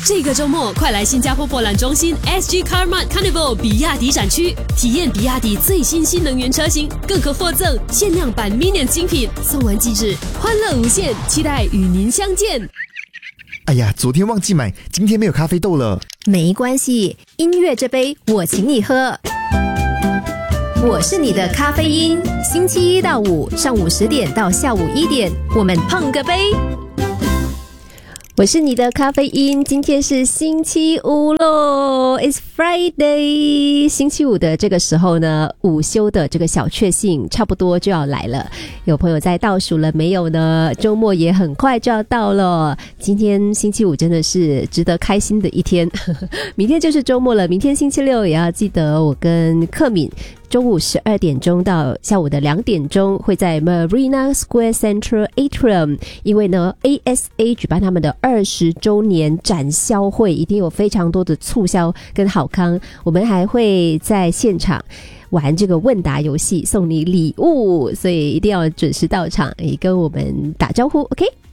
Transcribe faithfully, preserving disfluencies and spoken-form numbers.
这个周末快来新加坡博览中心 S G Carmart Carnival 比亚迪展区，体验比亚迪最新新能源车型，更可获赠限量版 Minion 精品，送完即止，欢乐无限，期待与您相见。 哎呀，昨天忘记买，今天没有咖啡豆了。 没关系，音乐这杯我请你喝。我是你的咖啡因，星期一到五上午十点到下午一点，我们碰个杯。我是你的咖啡因，今天是星期五咯 It's Friday。 星期五的这个时候呢，午休的这个小确幸差不多就要来了。有朋友在倒数了没有呢？周末也很快就要到了，今天星期五真的是值得开心的一天明天就是周末了，明天星期六也要记得我跟克敏中午十二点钟到下午的两点钟会在 Marina Square Central Atrium， 因为呢 A S A 举办他们的二十周年展销会，一定有非常多的促销跟好康，我们还会在现场玩这个问答游戏，送你礼物，所以一定要准时到场，也跟我们打招呼 OK。